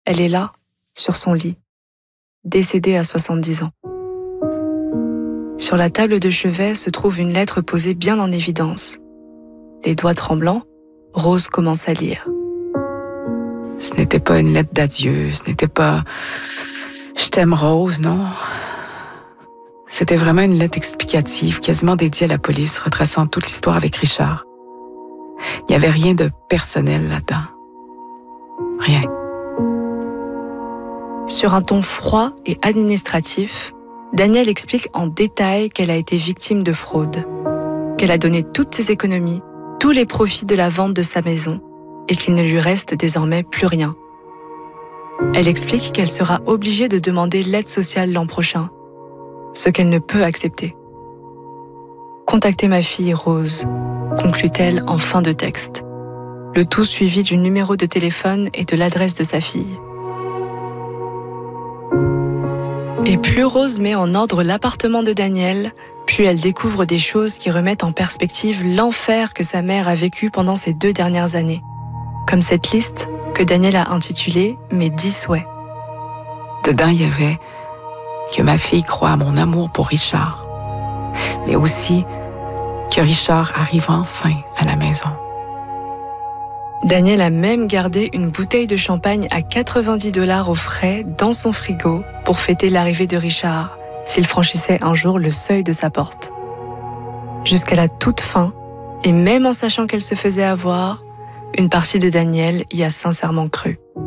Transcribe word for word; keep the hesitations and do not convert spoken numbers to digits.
Elle est là, sur son lit, décédée à soixante-dix ans. Sur la table de chevet se trouve une lettre posée bien en évidence. Les doigts tremblants, Rose commence à lire. Ce n'était pas une lettre d'adieu, ce n'était pas « Je t'aime Rose », non. C'était vraiment une lettre explicative, quasiment dédiée à la police, retraçant toute l'histoire avec Richard. Il n'y avait rien de personnel là-dedans. Rien. Sur un ton froid et administratif, Danielle explique en détail qu'elle a été victime de fraude, qu'elle a donné toutes ses économies, tous les profits de la vente de sa maison, et qu'il ne lui reste désormais plus rien. Elle explique qu'elle sera obligée de demander l'aide sociale l'an prochain, ce qu'elle ne peut accepter. « Contactez ma fille Rose », conclut-elle en fin de texte. Le tout suivi du numéro de téléphone et de l'adresse de sa fille. Et plus Rose met en ordre l'appartement de Danielle, plus elle découvre des choses qui remettent en perspective l'enfer que sa mère a vécu pendant ces deux dernières années. Comme cette liste que Danielle a intitulée « Mes dix souhaits ». Dedans, il y avait que ma fille croit à mon amour pour Richard, mais aussi que Richard arrive enfin à la maison. Danielle a même gardé une bouteille de champagne à quatre-vingt-dix dollars au frais dans son frigo pour fêter l'arrivée de Richard, s'il franchissait un jour le seuil de sa porte. Jusqu'à la toute fin, et même en sachant qu'elle se faisait avoir, une partie de Danielle y a sincèrement cru.